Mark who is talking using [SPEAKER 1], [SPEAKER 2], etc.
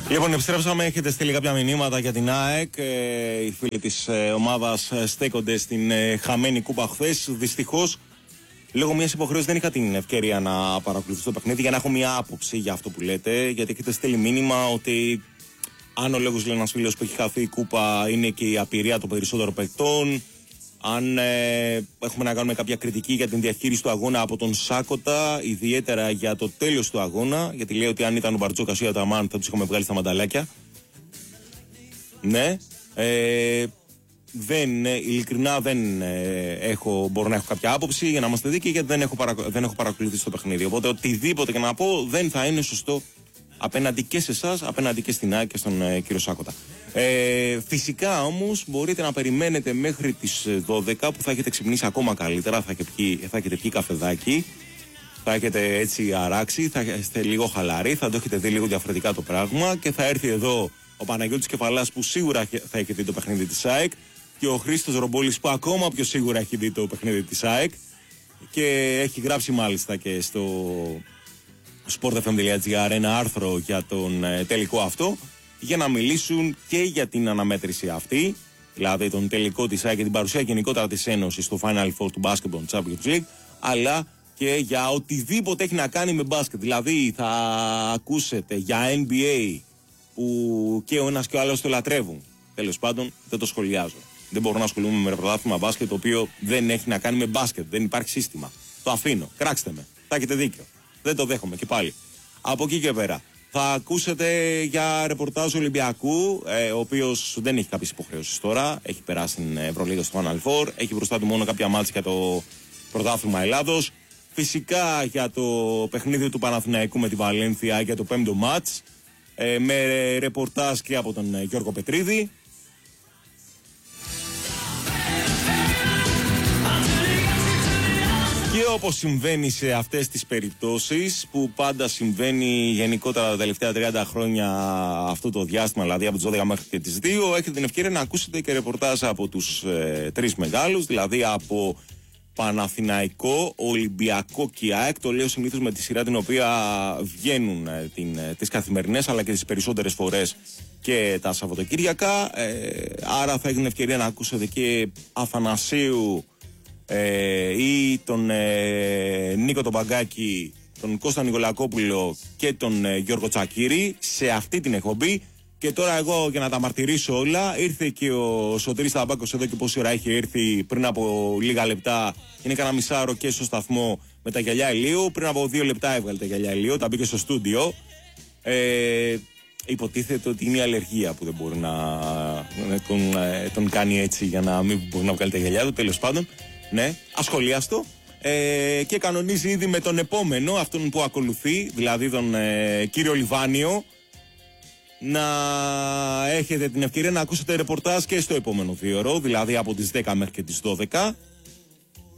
[SPEAKER 1] Λοιπόν, επιστρέψαμε. Έχετε στείλει κάποια μηνύματα για την ΑΕΚ. Οι φίλοι της ομάδας στέκονται στην χαμένη κούπα χθες. Δυστυχώς, λόγω μιας υποχρέωσης δεν είχα την ευκαιρία να παρακολουθήσω το παιχνίδι για να έχω μια άποψη για αυτό που λέτε. Γιατί έχετε στείλει μήνυμα ότι αν ο λόγος, λέει ένας φίλος, που έχει χαθεί η κούπα είναι και η απειρία των περισσότερων παικτών. Αν έχουμε να κάνουμε κάποια κριτική για την διαχείριση του αγώνα από τον Σάκοτα, ιδιαίτερα για το τέλος του αγώνα, γιατί λέει ότι αν ήταν ο Μπαρτζόκας ή ο Αταμάν θα τους είχαμε βγάλει στα μανταλάκια. Ναι, ειλικρινά δεν μπορώ να έχω κάποια άποψη, για να είμαστε δίκαιοι, γιατί δεν έχω παρακολουθήσει το παιχνίδι. Οπότε οτιδήποτε και να πω δεν θα είναι σωστό απέναντι και σε εσάς, απέναντι και στην ΑΕΚ και στον κύριο Σάκοτα. Φυσικά όμως μπορείτε να περιμένετε μέχρι τις 12 που θα έχετε ξυπνήσει ακόμα καλύτερα, θα έχετε πιει καφεδάκι, θα έχετε έτσι αράξει, θα είστε λίγο χαλαροί, θα το έχετε δει λίγο διαφορετικά το πράγμα και θα έρθει εδώ ο Παναγιώτης Κεφαλάς που σίγουρα θα έχει δει το παιχνίδι της ΑΕΚ και ο Χρήστος Ρομπόλης που ακόμα πιο σίγουρα έχει δει το παιχνίδι της ΑΕΚ και έχει γράψει μάλιστα και στο sportfm.gr ένα άρθρο για τον τελικό αυτό, για να μιλήσουν και για την αναμέτρηση αυτή, δηλαδή τον τελικό της ΑΕΚ και την παρουσία γενικότερα της Ένωσης στο Final Four του Basketball Champions League, αλλά και για οτιδήποτε έχει να κάνει με μπάσκετ. Δηλαδή θα ακούσετε για NBA που και ο ένας και ο άλλος το λατρεύουν. Τέλος πάντων δεν το σχολιάζω. Δεν μπορώ να ασχολούμαι με πρωτάθλημα μπάσκετ το οποίο δεν έχει να κάνει με μπάσκετ. Δεν υπάρχει σύστημα. Το αφήνω. Κράξτε με. Θα έχετε δίκιο. Δεν το δέχομαι και πάλι. Από εκεί και πέρα θα ακούσετε για ρεπορτάζ Ολυμπιακού, ο οποίος δεν έχει κάποιες υποχρεώσεις τώρα. Έχει περάσει την Ευρωλίγα στο Final Four. Έχει μπροστά του μόνο κάποια μάτς για το πρωτάθλημα Ελλάδος. Φυσικά για το παιχνίδι του Παναθηναϊκού με τη Βαλένθια για το 5ο μάτς. Με ρεπορτάζ και από τον Γιώργο Πετρίδη. Και όπως συμβαίνει σε αυτές τις περιπτώσεις, που πάντα συμβαίνει γενικότερα τα τελευταία 30 χρόνια αυτό το διάστημα, δηλαδή από τις 12 μέχρι και τις 2, έχετε την ευκαιρία να ακούσετε και ρεπορτάζ από τους τρεις μεγάλους, δηλαδή από Παναθηναϊκό, Ολυμπιακό και ΑΕΚ. Το λέω συνήθως με τη σειρά την οποία βγαίνουν τις καθημερινές, αλλά και τις περισσότερες φορές και τα Σαββατοκύριακα. Άρα θα έχει την ευκαιρία να ακούσετε και Αθανασίου ή τον Νίκο τον Μπαγκάκη, τον Κώστα Νικολακόπουλο και τον Γιώργο Τσακίρη σε αυτή την εκπομπή. Και τώρα εγώ, για να τα μαρτυρήσω όλα, ήρθε και ο Σωτήρης Ταμπάκος εδώ και πόση ώρα έχει έρθει πριν από λίγα λεπτά. Είναι κανένα μισάωρο και στο σταθμό με τα γυαλιά ηλίου. Πριν από 2 λεπτά έβγαλε τα γυαλιά ηλίου, τα μπήκε στο στούντιο. Υποτίθεται ότι είναι η αλλεργία που δεν μπορεί να τον κάνει έτσι για να μην μπορεί να βγάλει τα γυαλιά του. Τέλος πάντων, ναι, ασχολίαστο. Και κανονίζει ήδη με τον επόμενο, αυτόν που ακολουθεί, δηλαδή τον κύριο Λιβάνιο, να έχετε την ευκαιρία να ακούσετε ρεπορτάζ και στο επόμενο 2ωρο, δηλαδή από τις 10 μέχρι και τις 12.